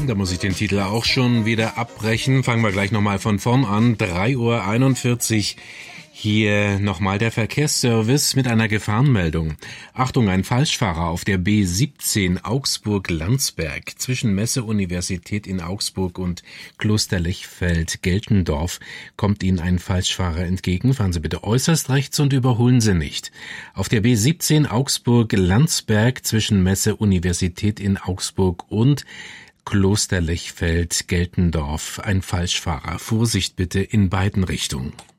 Da muss ich den Titel auch schon wieder abbrechen. Fangen wir gleich nochmal von vorn an. 3:41 Uhr. Hier nochmal der Verkehrsservice mit einer Gefahrenmeldung. Achtung, ein Falschfahrer auf der B17 Augsburg-Landsberg zwischen Messe-Universität in Augsburg und Kloster-Lechfeld-Geltendorf kommt Ihnen ein Falschfahrer entgegen. Fahren Sie bitte äußerst rechts und überholen Sie nicht. Auf der B17 Augsburg-Landsberg zwischen Messe-Universität in Augsburg und Kloster Lechfeld-Geltendorf ein Falschfahrer. Vorsicht bitte in beiden Richtungen.